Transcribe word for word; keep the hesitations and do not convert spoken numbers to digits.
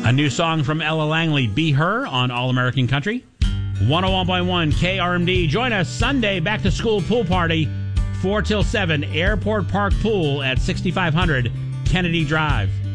A new song from Ella Langley, Be Her, on All American Country. one oh one point one K R M D. Join us Sunday, back to school pool party, four till seven, Airport Park Pool at sixty-five hundred Kennedy Drive.